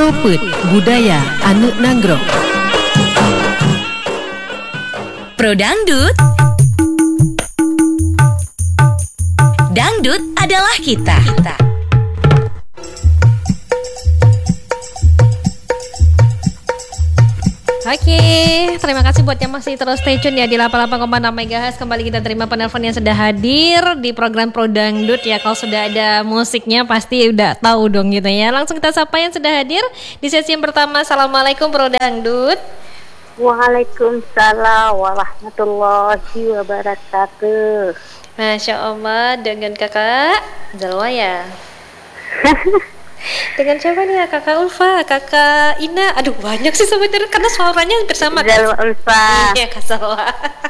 Propet Budaya Anu Nanggrok. Pro Dangdut. Dangdut adalah kita. Oke, terima kasih buat yang masih terus stay tune ya di 88,6 MHz. Kembali kita terima penelpon yang sudah hadir di program Pro Dangdut ya. Kalau sudah ada musiknya pasti udah tahu dong gitu ya. Langsung kita sapa yang sudah hadir di sesi yang pertama. Assalamualaikum Pro Dangdut. Waalaikumsalam warahmatullahi wabarakatuh. Masya Allah, dengan kakak Zalwa ya. Dengan siapa nih ya? Kakak Ulfa, kakak Ina. Aduh banyak sih sebenarnya karena suaranya bersama Zalwa Ulfa. Iya Kak Zalwa.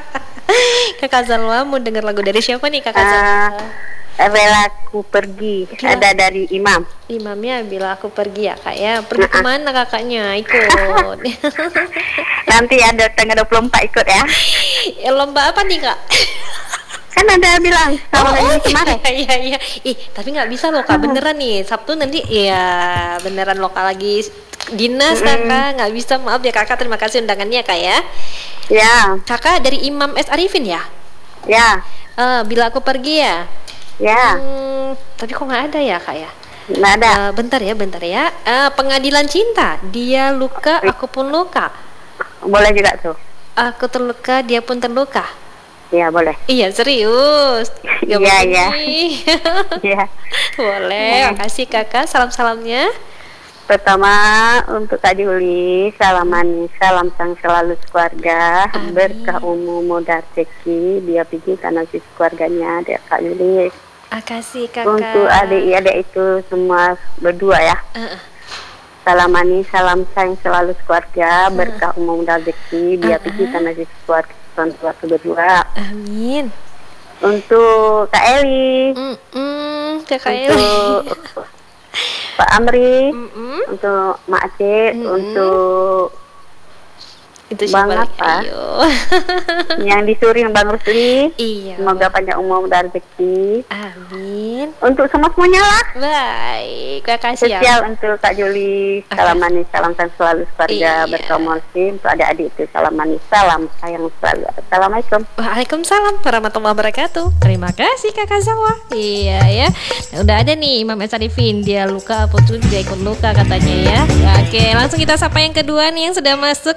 Kakak Zalwa mau dengar lagu dari siapa nih Kakak Zalwa? Rela aku pergi. Ya. Ada dari Imam. Imamnya bila aku pergi ya Kak ya. Pergi kemana kakaknya? Ikut. Nanti ada tanggal 24 ikut ya. Lomba apa nih Kak? Kan ada bilang sama ini kemarin. Iya. Tapi nggak bisa loh Kak, beneran nih. Sabtu nanti ya beneran lokal lagi dinas Kakak, nggak bisa, maaf ya Kakak. Terima kasih undangannya Kak ya. Ya. Kakak dari Imam S. Arifin ya? Ya. Bila aku pergi ya? Ya. Tapi kok nggak ada ya Kak ya? Nggak ada. Bentar ya. Pengadilan cinta, dia luka, aku pun luka. Boleh juga tuh. Aku terluka, dia pun terluka. Ya boleh. Iya serius. Gak Iya, boleh iya. nih. Ya. Boleh, makasih Kakak. Salam-salamnya. Pertama untuk Kak Juli, salam sang selalu keluarga, berkah umum mudah rezeki, dia pergi karena sisi keluarganya, dia Kak Juli. Makasih Kakak. Untuk adik-adik itu semua berdua ya. Salam sang selalu keluarga, berkah umum mudah rezeki, dia pergi karena sisi keluarga berdua. Amin. Untuk Kak Eli, Kakak Eli. untuk Pak Amri, untuk Mak Aceh, untuk Itu Bang siapa? apa? Ayo. yang disuruh Bang Rusli. Iya. Semoga panjang umur dan rezeki. Amin. Untuk semuanya lah. Baik, makasih ya. Spesial untuk Kak Juli, salam manis, salam sayang selalu keluarga, Iya. berkomunikasi. Untuk adik-adik itu salam manis, salam sayang selalu. Assalamualaikum. Waalaikumsalam warahmatullahi wabarakatuh. Terima kasih Kakak Zawa. Iya ya. Nah, udah ada nih Imam S. Arifin, dia luka apa tuh dia ikut luka katanya ya. Oke, langsung kita sapa yang kedua nih yang sudah masuk.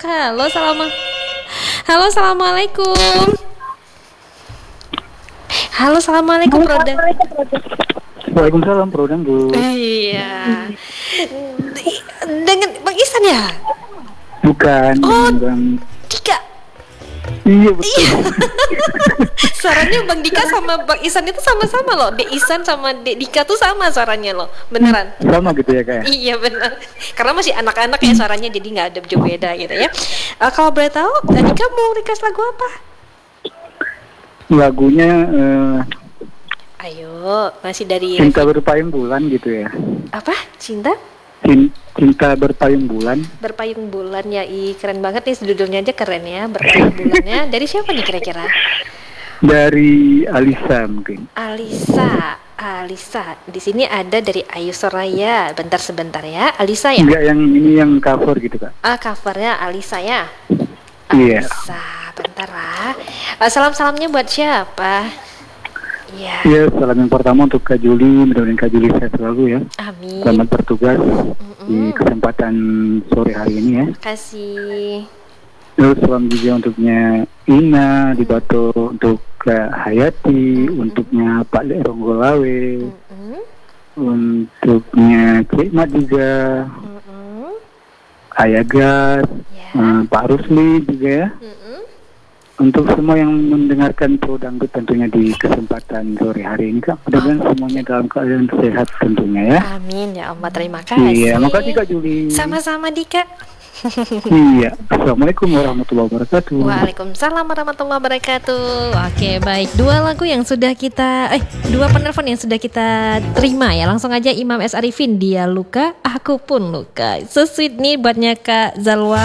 Halo, assalamualaikum. Halo, assalamualaikum Pro Dangdut. Waalaikumsalam Pro Dangdut. Iya. Dengan Bang Isan ya? Bukan. Oh, Bang. Dika. Iya betul. Suaranya Bang Dika sama Bang Isan itu sama-sama loh. Dek Isan sama Dek Dika tuh sama suaranya loh. Beneran. Sama gitu ya kayak. Iya benar. Karena masih anak-anak ya suaranya, jadi nggak ada jauh beda gitu ya. Kalau boleh tahu, Dika mau request lagu apa? Lagunya Ayo, masih dari Cinta Berpayung Bulan gitu ya. apa? Cinta Cinta Berpayung Bulan. Berpayung Bulan ya. Keren banget nih, judulnya aja keren ya. Berpayung bulannya dari siapa nih kira-kira? Dari Alisa mungkin. Alisa. Di sini ada dari Ayu Soraya. Sebentar ya. Alisa ya? Enggak, yang ini yang cover gitu Kak. Covernya Alisa ya. Iya. Alisa, bentar lah. Salam-salamnya buat siapa? Iya. Iya, salam yang pertama untuk Kak Juli, mudah-mudahan Kak Juli sehat selalu ya. Amin. Selamat bertugas di kesempatan sore hari ini ya. Kasih. Terus salam juga untuknya Ina di Batu, untuk Kak Hayati, untuknya Pak Ronggolawe, untuknya Cik Mat juga, Ayagar, Pak Rusli juga ya. Untuk semua yang mendengarkan Pro Dangdut tentunya di kesempatan sore hari ini Kak, mudah-mudahan semuanya dalam keadaan sehat tentunya ya. Amin ya Allah, terima kasih. Iya, makasih Kak Juli. Sama-sama Dika. Iya, Assalamualaikum warahmatullahi wabarakatuh. Waalaikumsalam warahmatullahi wabarakatuh. Oke, baik. Dua penelpon yang sudah kita terima ya. Langsung aja Imam S. Arifin, dia luka, aku pun luka. So sweet nih buatnya Kak Zalwa.